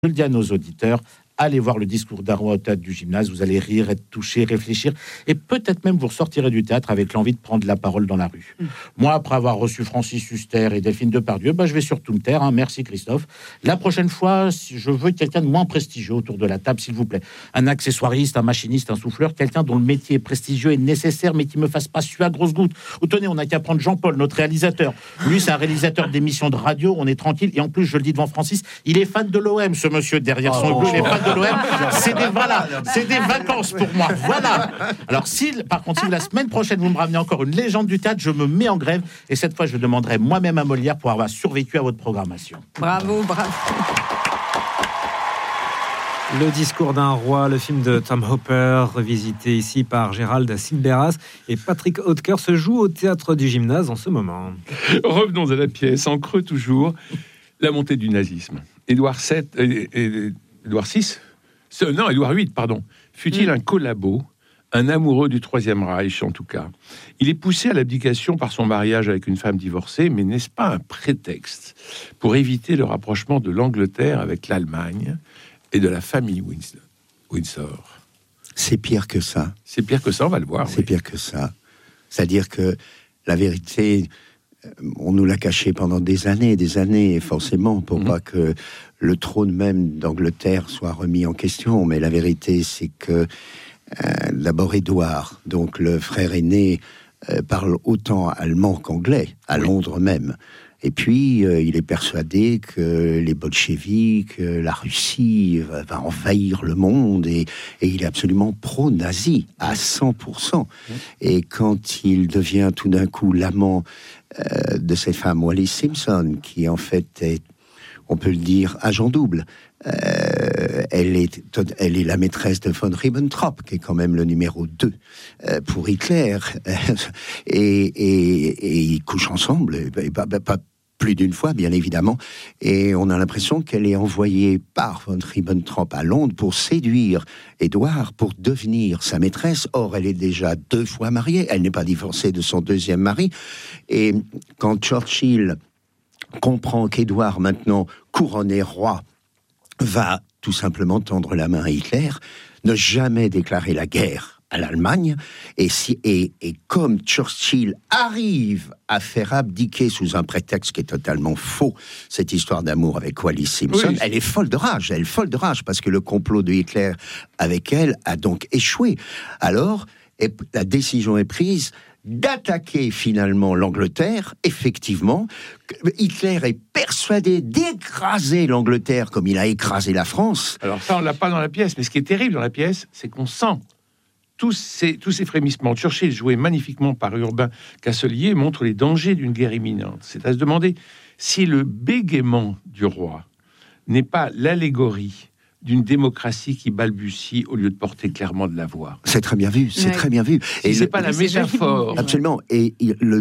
Je le dis à nos auditeurs, allez voir le discours d'un roi au théâtre du Gymnase, vous allez rire, être touché, réfléchir, et peut-être même vous ressortirez du théâtre avec l'envie de prendre la parole dans la rue. Moi, après avoir reçu Francis Huster et Delphine Depardieu, je vais surtout me taire, hein. Merci Christophe. La prochaine fois, je veux quelqu'un de moins prestigieux autour de la table, s'il vous plaît. Un accessoiriste, un machiniste, un souffleur, quelqu'un dont le métier est prestigieux et nécessaire, mais qui me fasse pas suer à grosses gouttes. Ou tenez, on n'a qu'à prendre Jean-Paul, notre réalisateur. Lui, c'est un réalisateur d'émissions de radio, on est tranquille, et en plus, je le dis devant Francis, il est fan de l'OM, ce monsieur derrière son bleu, il est fan de l'OM. C'est des vacances pour moi. Voilà. Alors, par contre, la semaine prochaine, vous me ramenez encore une légende du théâtre, je me mets en grève. Et cette fois, je demanderai moi-même à Molière pour avoir survécu à votre programmation. Bravo, bravo. Le discours d'un roi, le film de Tom Hopper, revisité ici par Gérald Silberas et Patrick Hautecoeur, se joue au théâtre du Gymnase en ce moment. Revenons à la pièce, en creux toujours, la montée du nazisme. Édouard VIII, pardon. Fut-il un collabo, un amoureux du Troisième Reich en tout cas. Il est poussé à l'abdication par son mariage avec une femme divorcée, mais n'est-ce pas un prétexte pour éviter le rapprochement de l'Angleterre avec l'Allemagne et de la famille Windsor? C'est pire que ça. C'est pire que ça, on va le voir. C'est pire que ça. C'est-à-dire que la vérité, on nous l'a cachée pendant des années, et forcément, pour pas que le trône même d'Angleterre soit remis en question. Mais la vérité, c'est que d'abord Édouard, donc le frère aîné, parle autant allemand qu'anglais, à Londres même. Et puis, il est persuadé que les bolcheviks, la Russie va envahir le monde, et il est absolument pro-nazi, à 100%. Et quand il devient tout d'un coup l'amant de cette femme, Wallis Simpson, qui en fait est, on peut le dire, agent double, elle est la maîtresse de von Ribbentrop, qui est quand même le numéro 2 pour Hitler, et ils couchent ensemble, pas plus d'une fois, bien évidemment, et on a l'impression qu'elle est envoyée par von Ribbentrop à Londres pour séduire Édouard, pour devenir sa maîtresse. Or, elle est déjà 2 fois mariée, elle n'est pas divorcée de son 2e mari, et quand Churchill comprend qu'Édouard, maintenant couronné roi, va tout simplement tendre la main à Hitler, ne jamais déclarer la guerre à l'Allemagne, et comme Churchill arrive à faire abdiquer sous un prétexte qui est totalement faux cette histoire d'amour avec Wallis Simpson, elle est folle de rage, parce que le complot de Hitler avec elle a donc échoué. Alors, la décision est prise d'attaquer finalement l'Angleterre. Effectivement, Hitler est persuadé d'écraser l'Angleterre comme il a écrasé la France. Alors ça, on l'a pas dans la pièce, mais ce qui est terrible dans la pièce, c'est qu'on sent tous ces frémissements. Churchill, joué magnifiquement par Urbain Casselier, montre les dangers d'une guerre imminente. C'est à se demander si le bégaiement du roi n'est pas l'allégorie d'une démocratie qui balbutie au lieu de porter clairement de la voix. C'est très bien vu, très bien vu. Et c'est pas la métaphore. Absolument. Et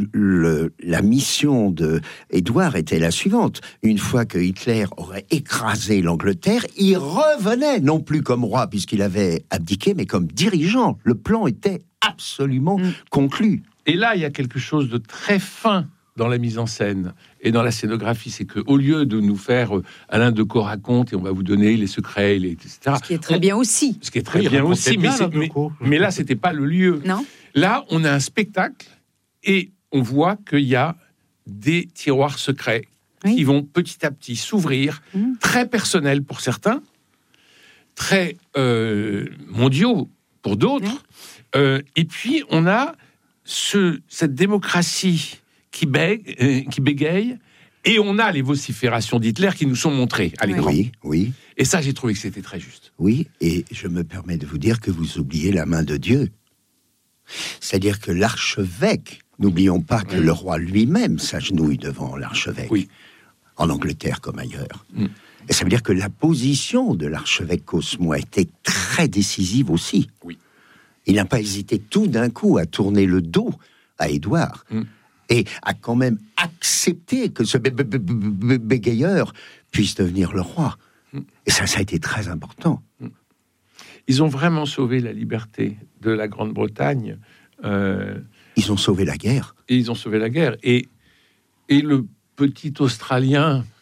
la mission de Édouard était la suivante. Une fois que Hitler aurait écrasé l'Angleterre, il revenait, non plus comme roi, puisqu'il avait abdiqué, mais comme dirigeant. Le plan était absolument conclu. Et là, il y a quelque chose de très fin dans la mise en scène et dans la scénographie, c'est qu'au lieu de nous faire Alain Decaux raconte et on va vous donner les secrets, etc. Ce qui est très bien aussi. Ce qui est très bien aussi, mais là, c'était pas le lieu. Non. Là, on a un spectacle et on voit qu'il y a des tiroirs secrets qui vont petit à petit s'ouvrir, très personnels pour certains, très mondiaux pour d'autres. Et puis, on a cette démocratie qui bégaye, et on a les vociférations d'Hitler qui nous sont montrées à l'écran. Oui. Et ça, j'ai trouvé que c'était très juste. Oui, et je me permets de vous dire que vous oubliez la main de Dieu. C'est-à-dire que l'archevêque, n'oublions pas que le roi lui-même s'agenouille devant l'archevêque, en Angleterre comme ailleurs. Et ça veut dire que la position de l'archevêque Cosmo était très décisive aussi. Oui. Il n'a pas hésité tout d'un coup à tourner le dos à Édouard. Et a quand même accepté que ce bégayeur puisse devenir le roi. Et ça a été très important. Ils ont vraiment sauvé la liberté de la Grande-Bretagne. Ils ont sauvé la guerre. Et le petit Australien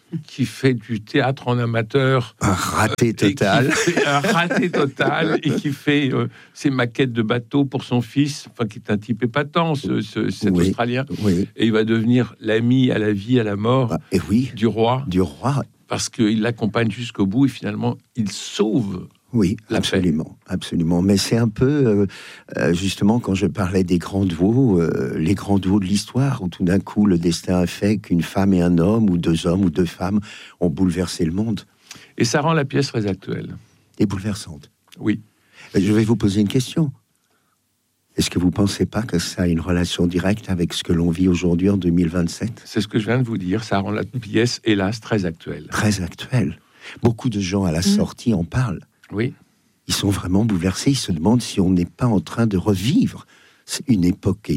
qui fait du théâtre en amateur. Un raté total. Un raté total, et qui fait ses maquettes de bateaux pour son fils, qui est un type épatant, cet Australien. Oui. Et il va devenir l'ami à la vie, à la mort du roi. Du roi. Parce qu'il l'accompagne jusqu'au bout et finalement, il sauve. Oui, la absolument, paix. Absolument. Mais c'est un peu, justement, quand je parlais des grands duos, les grands duos de l'histoire, où tout d'un coup, le destin a fait qu'une femme et un homme, ou deux femmes, ont bouleversé le monde. Et ça rend la pièce très actuelle. Et bouleversante. Oui. Je vais vous poser une question. Est-ce que vous ne pensez pas que ça a une relation directe avec ce que l'on vit aujourd'hui en 2027 ? C'est ce que je viens de vous dire. Ça rend la pièce, hélas, très actuelle. Très actuelle. Beaucoup de gens à la sortie en parlent. Oui. Ils sont vraiment bouleversés. Ils se demandent si on n'est pas en train de revivre une époque.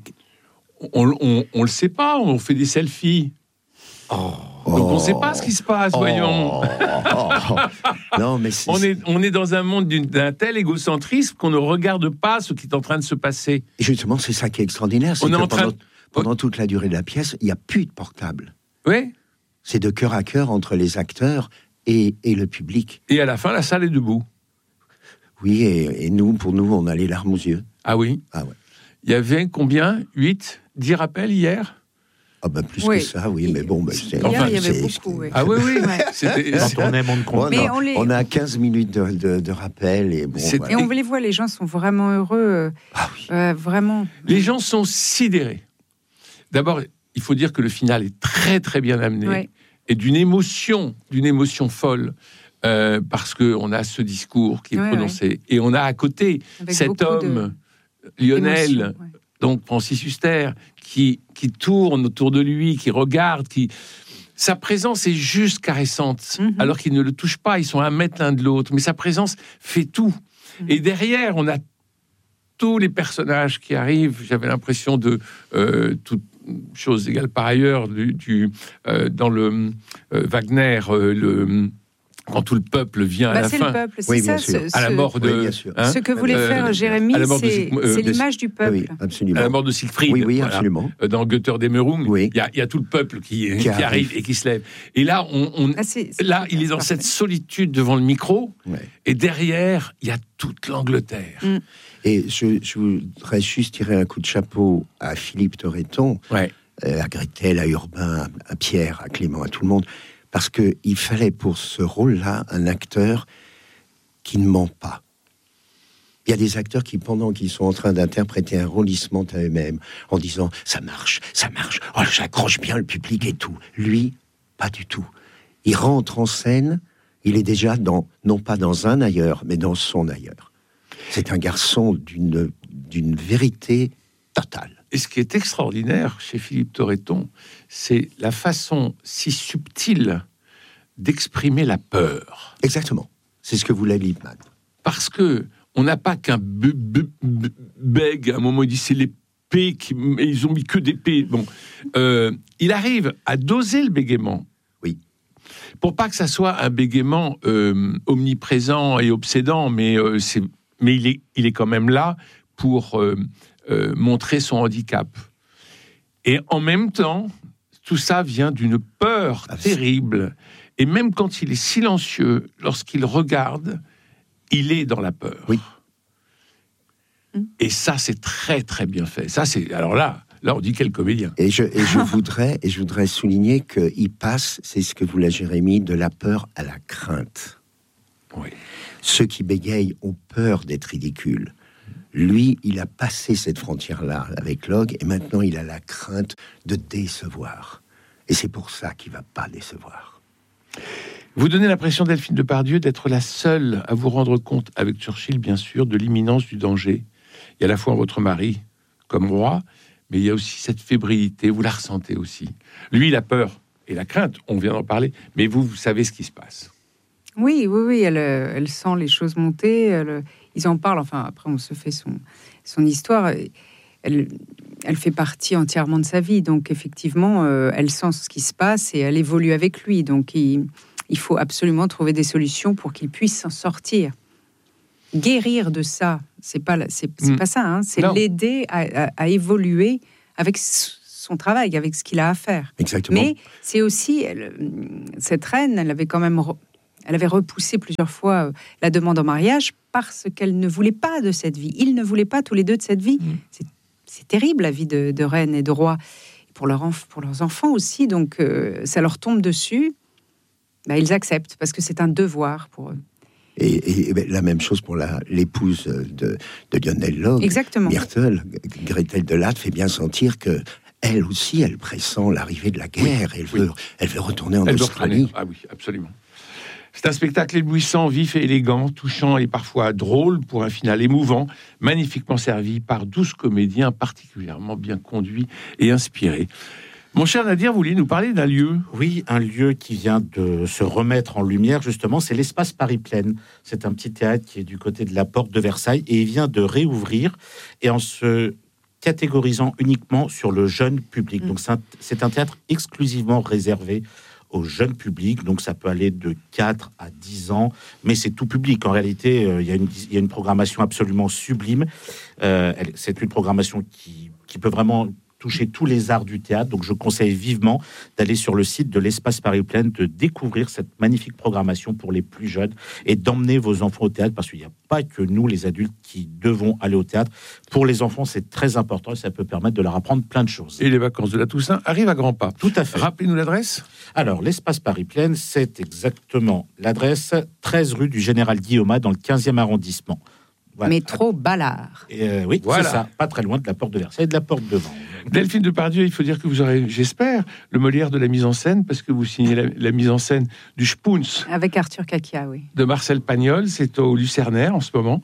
On le sait pas. On fait des selfies. Donc on ne sait pas ce qui se passe. Voyons. Non, mais on est dans un monde d'un tel égocentrisme qu'on ne regarde pas ce qui est en train de se passer. Et justement, c'est ça qui est extraordinaire. Pendant toute la durée de la pièce, il n'y a plus de portable. Oui. C'est de cœur à cœur entre les acteurs et le public. Et à la fin, la salle est debout. Oui, et pour nous, on a les larmes aux yeux. Ah oui. Ah ouais. Il y avait combien 8, 10 rappels hier? Ah ben plus que ça, oui, mais bon... il y avait beaucoup, oui. Ah oui, oui. Quand on aime, on ne compte pas. On a 15 minutes de rappel. Et, bon, et on les voit, les gens sont vraiment heureux. Vraiment. Les gens sont sidérés. D'abord, il faut dire que le final est très, très bien amené. Ouais. Et d'une émotion folle. Parce qu'on a ce discours qui est prononcé. Ouais. Et on a à côté avec cet homme, Lionel, donc Francis Huster, qui tourne autour de lui, qui regarde, sa présence est juste caressante, alors qu'il ne le touche pas, ils sont à 1 mètre l'un de l'autre, mais sa présence fait tout. Et derrière, on a tous les personnages qui arrivent. J'avais l'impression de toute chose égale par ailleurs dans le Wagner, quand tout le peuple vient à la c'est fin. Le peuple, c'est ça, à la mort de... Oui, ce que voulait faire Jérémie, c'est l'image du peuple. Oui, absolument. À la mort de Siegfried. Oui, absolument. Dans Götterdämmerung, il y a tout le peuple qui arrive et qui se lève. Et là, il est dans cette solitude devant le micro, et derrière, il y a toute l'Angleterre. Et je voudrais juste tirer un coup de chapeau à Philippe Torreton, à Gretel, à Urbain, à Pierre, à Clément, à tout le monde, parce qu'il fallait pour ce rôle-là un acteur qui ne ment pas. Il y a des acteurs qui, pendant qu'ils sont en train d'interpréter un rôle, ils se mentent à eux-mêmes en disant « ça marche, oh, j'accroche bien le public et tout ». Lui, pas du tout. Il rentre en scène, il est déjà non pas dans un ailleurs, mais dans son ailleurs. C'est un garçon d'une vérité totale. Et ce qui est extraordinaire chez Philippe Torreton, c'est la façon si subtile d'exprimer la peur. Exactement. C'est ce que voulait Liebman. Parce que on n'a pas qu'un bègue. À un moment, il dit c'est les P, ils ont mis que des P. Bon, il arrive à doser le bégaiement. Oui. Pour pas que ça soit un bégaiement omniprésent et obsédant, mais il est quand même là pour montrer son handicap. Et en même temps, tout ça vient d'une peur terrible. Et même quand il est silencieux, lorsqu'il regarde, il est dans la peur. Oui. Et ça, c'est très, très bien fait. Ça, alors là, on dit quel comédien. Et je voudrais souligner qu'il passe, c'est ce que voulait Jérémie, de la peur à la crainte. Oui. Ceux qui bégayent ont peur d'être ridicules. Lui, il a passé cette frontière-là avec Log, et maintenant il a la crainte de décevoir. Et c'est pour ça qu'il ne va pas décevoir. Vous donnez l'impression, Delphine Depardieu, d'être la seule à vous rendre compte, avec Churchill bien sûr, de l'imminence du danger. Il y a à la fois votre mari comme roi, mais il y a aussi cette fébrilité, vous la ressentez aussi. Lui, il a peur et la crainte, on vient d'en parler, mais vous savez ce qui se passe. Oui, elle sent les choses monter, ils en parlent, enfin après on se fait son histoire, elle fait partie entièrement de sa vie, donc effectivement elle sent ce qui se passe et elle évolue avec lui, donc il faut absolument trouver des solutions pour qu'il puisse s'en sortir. Guérir de ça, c'est pas ça, hein, c'est l'aider à évoluer avec son travail, avec ce qu'il a à faire. Exactement. Mais c'est aussi, cette reine, elle avait repoussé plusieurs fois la demande en mariage parce qu'elle ne voulait pas de cette vie. Ils ne voulaient pas tous les deux de cette vie. C'est terrible, la vie de reine et de roi. Pour leurs enfants aussi, donc ça leur tombe dessus. Ils acceptent, parce que c'est un devoir pour eux. Et la même chose pour l'épouse de Lionel Logue. Exactement. Myrtle, Gretel de Latte fait bien sentir que elle aussi, elle pressent l'arrivée de la guerre. Oui. Elle veut retourner en Australie. Ah oui, absolument. C'est un spectacle éblouissant, vif et élégant, touchant et parfois drôle pour un final émouvant, magnifiquement servi par 12 comédiens particulièrement bien conduits et inspirés. Mon cher Nadir, vous vouliez nous parler d'un lieu ? Oui, un lieu qui vient de se remettre en lumière, justement, c'est l'Espace Paris-Plaine. C'est un petit théâtre qui est du côté de la porte de Versailles et il vient de réouvrir et en se catégorisant uniquement sur le jeune public. Donc c'est un théâtre exclusivement réservé au jeune public, donc ça peut aller de 4 à 10 ans, mais c'est tout public. En réalité, il y a une programmation absolument sublime. C'est une programmation qui peut vraiment toucher tous les arts du théâtre, donc je conseille vivement d'aller sur le site de l'Espace Paris-Plaine, de découvrir cette magnifique programmation pour les plus jeunes et d'emmener vos enfants au théâtre, parce qu'il n'y a pas que nous, les adultes, qui devons aller au théâtre. Pour les enfants, c'est très important et ça peut permettre de leur apprendre plein de choses. Et les vacances de la Toussaint arrivent à grands pas. Tout à fait. Rappelez-nous l'adresse. Alors, l'Espace Paris-Plaine, c'est exactement l'adresse 13 rue du Général Guillaumat, dans le 15e arrondissement. Voilà. Métro Ballard. Oui, voilà. C'est ça, pas très loin de la porte de Versailles et de la porte de Vanves. Delphine Depardieu, il faut dire que vous aurez, j'espère, le Molière de la mise en scène, parce que vous signez la mise en scène du Spoons. Avec Arthur Caquia, oui. De Marcel Pagnol, c'est au Lucernaire en ce moment.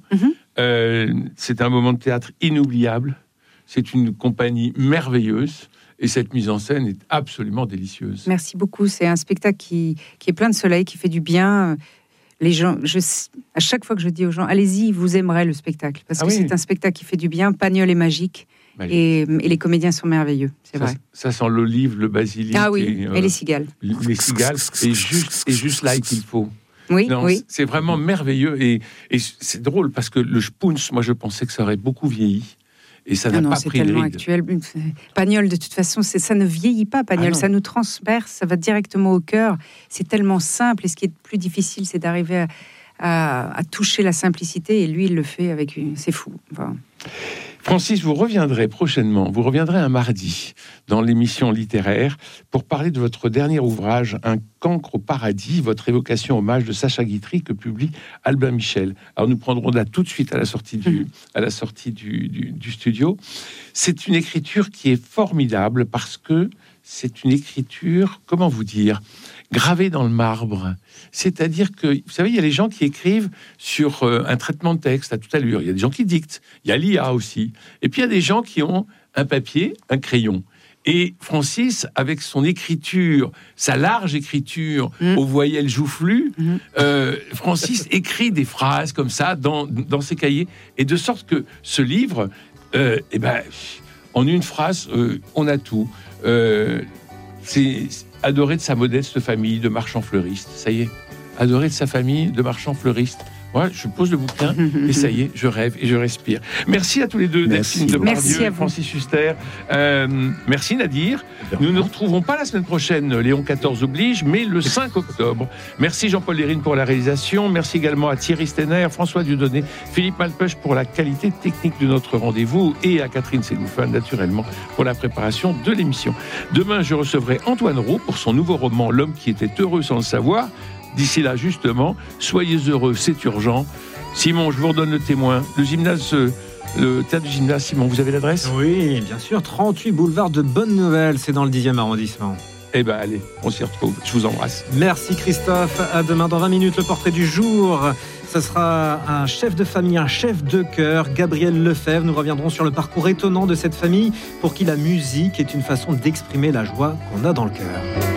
C'est un moment de théâtre inoubliable. C'est une compagnie merveilleuse. Et cette mise en scène est absolument délicieuse. Merci beaucoup. C'est un spectacle qui est plein de soleil, qui fait du bien. Les gens, à chaque fois que je dis aux gens, allez-y, vous aimerez le spectacle. Parce que c'est un spectacle qui fait du bien. Pagnol est magique. Et les comédiens sont merveilleux, c'est vrai. Ça sent l'olive, le basilic. Ah oui, et les cigales. Les cigales, et juste là qu'il faut. Oui, oui. C'est vraiment merveilleux. Et c'est drôle, parce que le Spoons, moi je pensais que ça aurait beaucoup vieilli. Et ça n'a pas pris de ride. C'est tellement actuel. Pagnol, de toute façon, ça ne vieillit pas, Pagnol. Ça nous transperce, ça va directement au cœur. C'est tellement simple. Et ce qui est le plus difficile, c'est d'arriver à toucher la simplicité. Et lui, il le fait avec c'est fou. Enfin... Francis, vous reviendrez prochainement, vous reviendrez un mardi dans l'émission littéraire pour parler de votre dernier ouvrage, Un cancre au paradis, votre évocation hommage de Sacha Guitry que publie Albin Michel. Alors nous prendrons date tout de suite à la sortie du studio. C'est une écriture qui est formidable parce que c'est une écriture, comment vous dire, gravée dans le marbre. C'est-à-dire que, vous savez, il y a les gens qui écrivent sur un traitement de texte à toute allure. Il y a des gens qui dictent. Il y a l'IA aussi. Et puis, il y a des gens qui ont un papier, un crayon. Et Francis, avec son écriture, sa large écriture aux voyelles joufflues, Francis écrit des phrases comme ça dans ses cahiers. Et de sorte que ce livre, en une phrase, on a tout. C'est adoré de sa modeste famille de marchands fleuristes. Ça y est, adoré de sa famille de marchands fleuristes. Moi, je pose le bouquin et ça y est, je rêve et je respire. Merci à tous les deux, Delphine Depardieu et Francis Huster. Merci Nadir. Nous ne nous retrouverons pas la semaine prochaine, Léon XIV oblige, mais le 5 octobre. Merci Jean-Paul Lérine pour la réalisation. Merci également à Thierry Stenner, François Dieudonné, Philippe Malpeuch pour la qualité technique de notre rendez-vous et à Catherine Séloufan, naturellement, pour la préparation de l'émission. Demain, je recevrai Antoine Roux pour son nouveau roman L'homme qui était heureux sans le savoir. D'ici là, justement, soyez heureux, c'est urgent. Simon, je vous redonne le témoin. Le théâtre du Gymnase, Simon, vous avez l'adresse ? Oui, bien sûr, 38 boulevard de Bonne-Nouvelle, c'est dans le 10e arrondissement. Eh bien, allez, on s'y retrouve. Je vous embrasse. Merci Christophe. À demain dans 20 minutes, le portrait du jour. Ce sera un chef de famille, un chef de cœur, Gabriel Lefebvre. Nous reviendrons sur le parcours étonnant de cette famille pour qui la musique est une façon d'exprimer la joie qu'on a dans le cœur.